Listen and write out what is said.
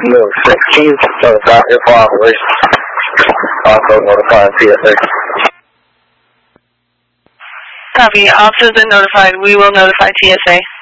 Move 16, notify your followers. Also notify TSA. Copy. Officers been notified. We will notify TSA.